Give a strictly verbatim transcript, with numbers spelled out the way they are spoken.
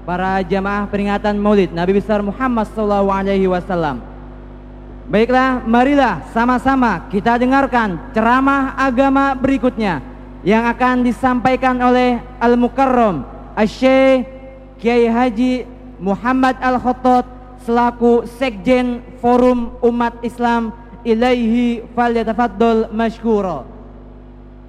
para jamaah peringatan Maulid Nabi besar Muhammad sallallahu alaihi wasallam. Baiklah, marilah sama-sama kita dengarkan ceramah agama berikutnya yang akan disampaikan oleh Al-Mukarram Asy-Syaikh Kiai Haji Muhammad Al-Khattab selaku Sekjen Forum Umat Islam. Ilaihi falyatafaddal mashkura.